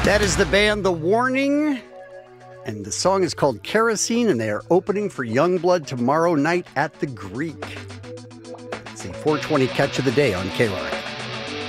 That is the band The Warning, and the song is called Kerosene, and they are opening for Youngblood tomorrow night at the Greek. It's a 420 catch of the day on KROC.